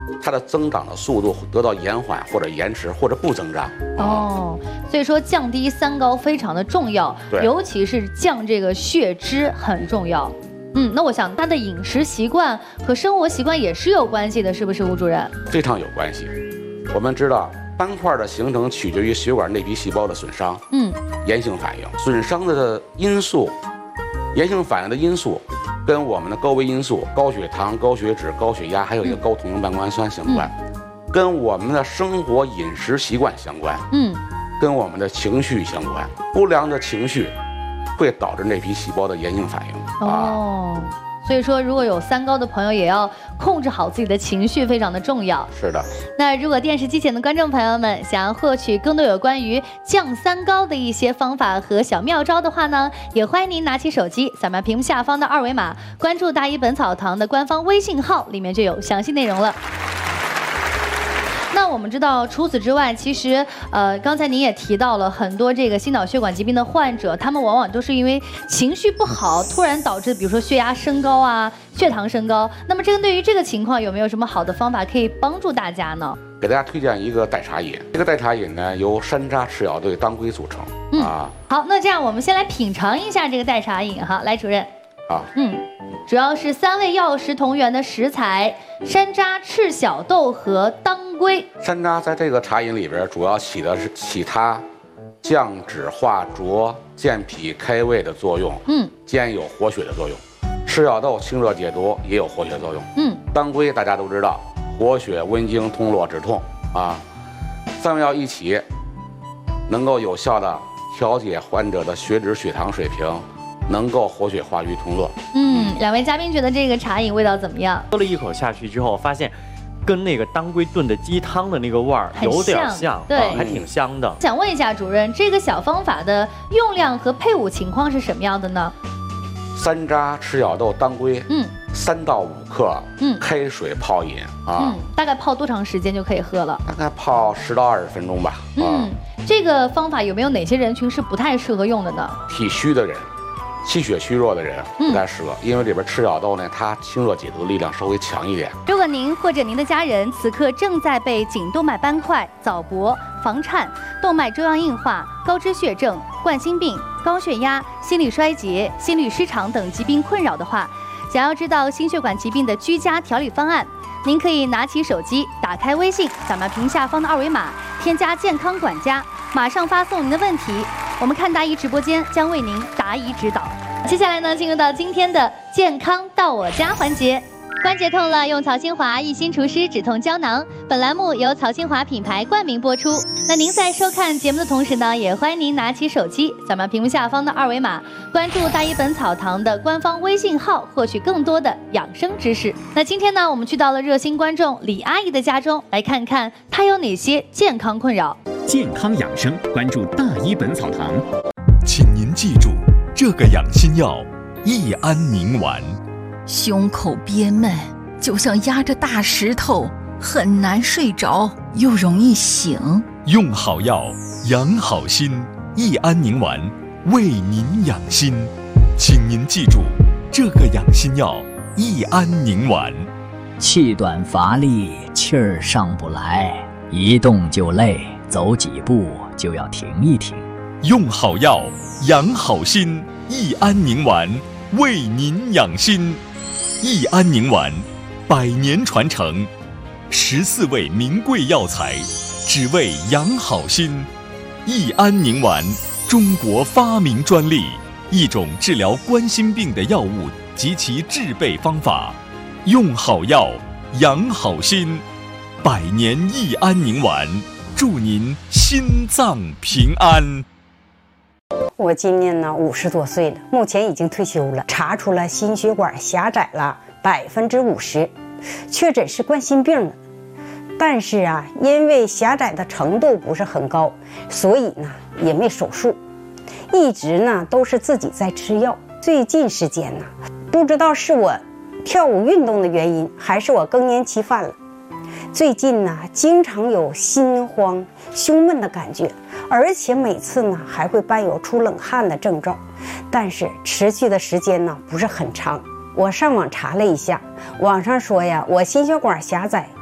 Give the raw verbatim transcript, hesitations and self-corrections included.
它的增长的速度得到延缓或者延迟或者不增长。 哦，所以说降低三高非常的重要，尤其是降这个血脂很重要。嗯，那我想他的饮食习惯和生活习惯也是有关系的，是不是吴主任？ 非常有关系。我们知道斑块的形成取决于血管内皮细胞的损伤，嗯，炎性反应。损伤的因素，炎性反应的因素，跟我们的高危因素、高血糖、高血脂、高血压，还有一个高同型半胱氨酸相关，嗯、跟我们的生活饮食习惯相关，嗯，跟我们的情绪相关。不良的情绪会导致内皮细胞的炎性反应。 哦。啊，所以说，如果有三高的朋友，也要控制好自己的情绪，非常的重要。 是的。 那如果电视机前的观众朋友们想要获取更多有关于降三高的一些方法和小妙招的话呢，也欢迎您拿起手机，扫描屏幕下方的二维码，关注大医本草堂的官方微信号，里面就有详细内容了。那我们知道，除此之外，其实呃，刚才您也提到了很多这个心脑血管疾病的患者，他们往往都是因为情绪不好，突然导致，比如说血压升高啊，血糖升高。那么，针对于这个情况，有没有什么好的方法可以帮助大家呢？ 给大家推荐一个代茶饮，这个代茶饮呢由山楂、赤小豆、当归组成。嗯、啊， 好，那这样我们先来品尝一下这个代茶饮哈，来，主任。 好， 嗯。主要是三味药食同源的食材：山楂、赤小豆和当归。 山楂在这个茶饮里边，主要起的是起它降脂化浊、健脾开胃的作用，嗯，兼有活血的作用。赤小豆清热解毒，也有活血作用，嗯。当归大家都知道，活血温经、通络止痛啊。三味药一起，能够有效的调节患者的血脂、血糖水平。能够活血化瘀通络。 嗯，两位嘉宾觉得这个茶饮味道怎么样？ 喝了一口下去之后，发现跟那个当归炖的鸡汤的那个味儿有点像， 对、 啊，还挺香的。 想问一下主任，这个小方法的用量和配伍情况是什么样的呢？ 山楂、赤小豆、当归，嗯，三到五克，嗯，开水泡饮啊， 嗯，大概泡多长时间就可以喝了？ 大概泡十到二十分钟吧。 嗯，啊、这个方法有没有哪些人群是不太适合用的呢？ 体虚的人。气血虚弱的人不太适合，嗯、因为里边赤小豆呢，它清热解毒力量稍微强一点。 如果您或者您的家人此刻正在被颈动脉斑块、早搏、房颤、动脉粥样硬化、高脂血症、冠心病、高血压、心力衰竭、心律失常等疾病困扰的话，想要知道心血管疾病的居家调理方案，您可以拿起手机，打开微信，扫描屏下方的二维码，添加健康管家，马上发送您的问题。我们看答疑直播间将为您答疑指导。接下来呢，进入到今天的健康到我家环节。关节痛了，用曹清华一心除湿止痛胶囊。本栏目由曹清华品牌冠名播出。那您在收看节目的同时呢，也欢迎您拿起手机，扫描屏幕下方的二维码，关注大医本草堂的官方微信号，获取更多的养生知识。那今天呢，我们去到了热心观众李阿姨的家中，来看看她有哪些健康困扰。 健康养生，关注大医本草堂。 请您记住这个养心药益安宁丸。 胸口憋闷，就像压着大石头，很难睡着，又容易醒。 用好药，养好心，益安宁丸为您养心。请您记住这个养心药益安宁丸。 气短乏力，气儿上不来，一动就累，走几步就要停一停。 用好药，养好心，益安宁丸为您养心。益安宁丸，百年传承，十四味名贵药材，只为养好心。益安宁丸，中国发明专利，一种治疗冠心病的药物及其制备方法。用好药，养好心，百年益安宁丸，祝您心脏平安。 我今年呢五十多岁了，目前已经退休了，查出了心血管狭窄了百分之五十，确诊是冠心病了。但是啊，因为狭窄的程度不是很高，所以呢也没手术，一直呢都是自己在吃药。最近时间呢，不知道是我跳舞运动的原因，还是我更年期犯了。最近呢，经常有心慌、胸闷的感觉，而且每次呢还会伴有出冷汗的症状，但是持续的时间呢不是很长。我上网查了一下，网上说呀，我心血管狭窄